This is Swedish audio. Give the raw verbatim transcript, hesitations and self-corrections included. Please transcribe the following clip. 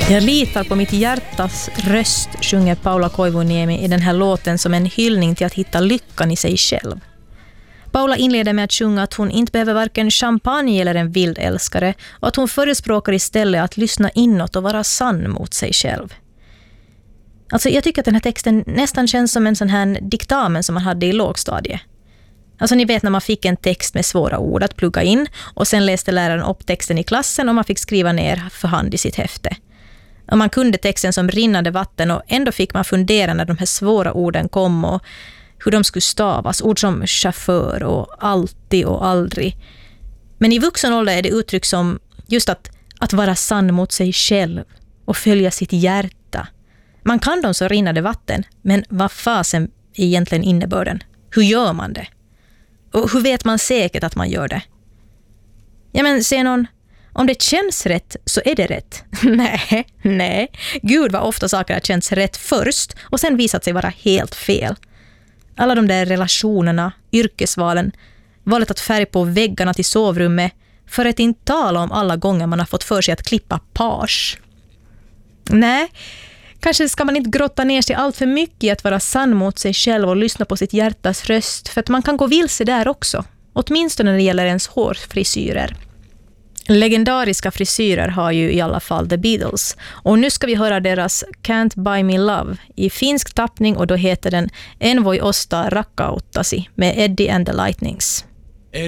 Jag litar på mitt hjärtas röst, sjunger Paula Koivuniemi i den här låten som en hyllning till att hitta lyckan i sig själv. Paula inleder med att sjunga att hon inte behöver varken champagne eller en vild älskare och att hon förespråkar istället att lyssna inåt och vara sann mot sig själv. Alltså jag tycker att den här texten nästan känns som en sån här diktamen som man hade i lågstadiet. Alltså ni vet när man fick en text med svåra ord att plugga in och sen läste läraren upp texten i klassen och man fick skriva ner för hand i sitt häfte. Och man kunde texten som rinnande vatten och ändå fick man fundera när de här svåra orden kom och hur de skulle stavas. Ord som chaufför och alltid och aldrig. Men i vuxen ålder är det uttryck som just att, att vara sann mot sig själv och följa sitt hjärta. Man kan dem så rinnande vatten, men vad fasen är egentligen innebörden? Hur gör man det? Och hur vet man säkert att man gör det? Ja men säger någon, om det känns rätt så är det rätt. nej, nej. Gud vad ofta saker har känts rätt först och sen visat sig vara helt fel. Alla de där relationerna, yrkesvalen, valet att färg på väggarna till sovrummet, för att inte tala om alla gånger man har fått för sig att klippa page. Nej, kanske ska man inte grotta ner sig allt för mycket i att vara sann mot sig själv och lyssna på sitt hjärtas röst, för att man kan gå vilse där också. Åtminstone när det gäller ens hårfrisyrer. Legendariska frisyrer har ju i alla fall The Beatles. Och nu ska vi höra deras Can't Buy Me Love i finsk tappning och då heter den En voi ostaa rakkauttasi med Eddie and the Lightnings.